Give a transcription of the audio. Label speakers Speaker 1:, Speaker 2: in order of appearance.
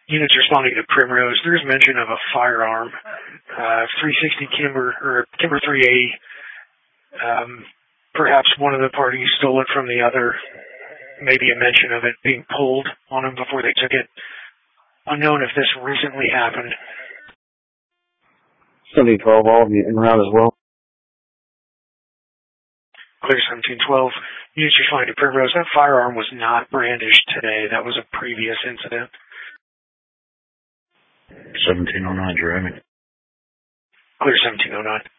Speaker 1: Units responding to Primrose, there's mention of a firearm, 360 Kimber, or Kimber 380. Perhaps one of the parties stole it from the other. Maybe a mention of it being pulled on them before they took it. Unknown if this recently happened.
Speaker 2: 1712, all of you en route as well.
Speaker 1: Clear 1712. Units responding to Primrose, that firearm was not brandished today. That was a previous incident.
Speaker 3: 1709, driving.
Speaker 1: Clear 1709.